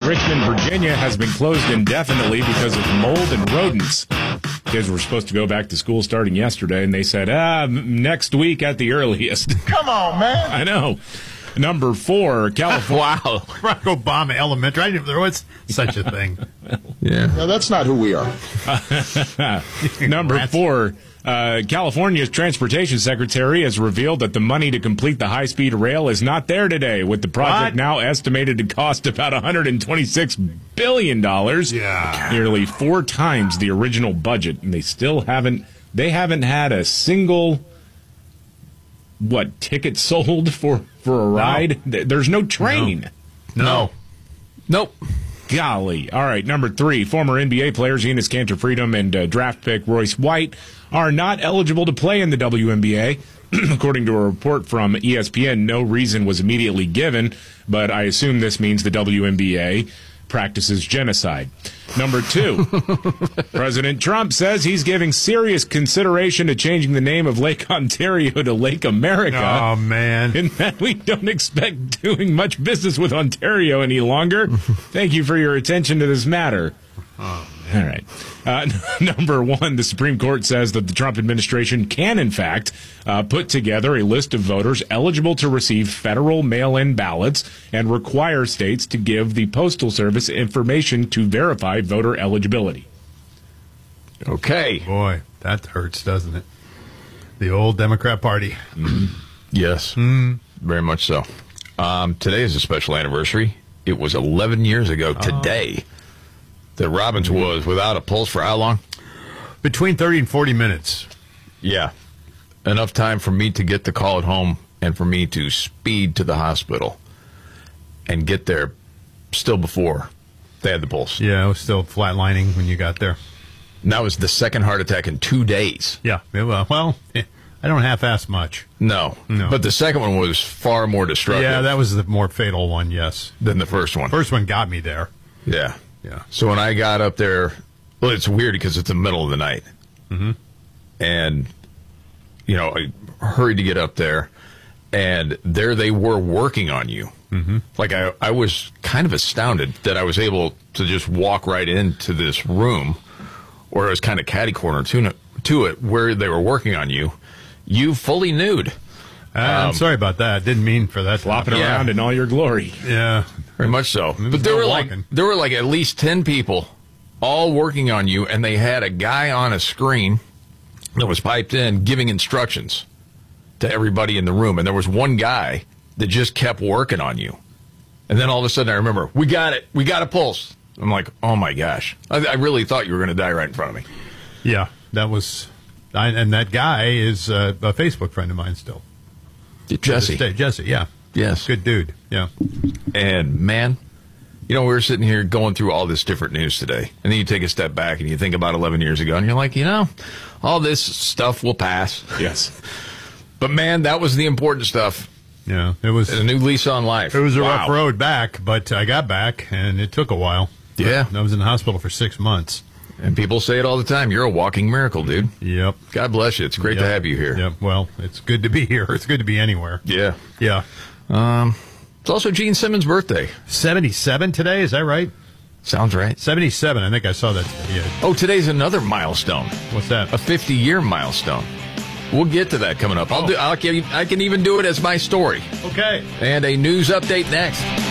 Richmond, Virginia has been closed indefinitely because of mold and rodents. Kids were supposed to go back to school starting yesterday, and they said, next week at the earliest. Come on, man. I know. Number 4, California. Wow. Barack Obama Elementary. I didn't know there was such a thing. Yeah. No, that's not who we are. Number 4, California's transportation secretary has revealed that the money to complete the high-speed rail is not there today, with the project now estimated to cost about $126 billion. Yeah. Nearly 4 times the original budget, and they still haven't had a single ticket sold for a ride? No. There's no train. No. Nope. Golly. All right, number 3, former NBA players Enes Kanter Freedom and draft pick Royce White are not eligible to play in the WNBA. According to a report from ESPN, no reason was immediately given, but I assume this means the WNBA practices genocide. Number 2, President Trump says he's giving serious consideration to changing the name of Lake Ontario to Lake America. Oh, man. And that we don't expect doing much business with Ontario any longer. Thank you for your attention to this matter. Oh, all right. Number 1, the Supreme Court says that the Trump administration can, in fact, put together a list of voters eligible to receive federal mail-in ballots and require states to give the Postal Service information to verify voter eligibility. Okay. Boy, that hurts, doesn't it? The old Democrat Party. Yes. Very much so. Today is a special anniversary. It was 11 years ago today that Robbins was without a pulse for how long? Between 30 and 40 minutes. Yeah. Enough time for me to get the call at home and for me to speed to the hospital and get there still before they had the pulse. Yeah, it was still flatlining when you got there. And that was the second heart attack in 2 days. Yeah. Well, I don't half-ass much. No. But the second one was far more destructive. Yeah, that was the more fatal one, yes. Than the first one. First one got me there. Yeah. Yeah. So when I got up there, well, it's weird because it's the middle of the night. Mm-hmm. And, I hurried to get up there, and there they were working on you. Mm-hmm. Like, I was kind of astounded that I was able to just walk right into this room, or I was kind of catty-cornered to it, where they were working on you fully nude. I'm sorry about that. Didn't mean for that. Flopping around in all your glory. Yeah. Very much so. But there were like at least 10 people all working on you, and they had a guy on a screen that was piped in giving instructions to everybody in the room. And there was one guy that just kept working on you. And then all of a sudden I remember, we got it. We got a pulse. I'm like, oh my gosh. I really thought you were going to die right in front of me. Yeah, that was, and that guy is a Facebook friend of mine still. Jesse. Jesse, yeah. Yes. Good dude, yeah. And, man, we were sitting here going through all this different news today. And then you take a step back and you think about 11 years ago, and you're like, all this stuff will pass. Yes. But, man, that was the important stuff. Yeah, it was a new lease on life. It was a rough road back, but I got back, and it took a while. Yeah. I was in the hospital for 6 months. And people say it all the time. You're a walking miracle, dude. Yep. God bless you. It's great to have you here. Yep. Well, it's good to be here. It's good to be anywhere. Yeah. Yeah. It's also Gene Simmons' birthday. 77 today, is that right? Sounds right. 77. I think I saw that. Yeah. Oh, today's another milestone. What's that? A 50-year milestone. We'll get to that coming up. I can even do it as my story. Okay. And a news update next.